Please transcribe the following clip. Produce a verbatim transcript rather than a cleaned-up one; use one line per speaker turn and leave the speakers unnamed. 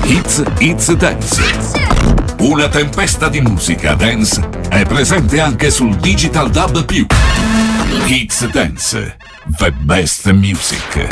Hits It's Dance. Una tempesta di musica dance è presente anche sul Digital Dub più. Hits Dance, the best music.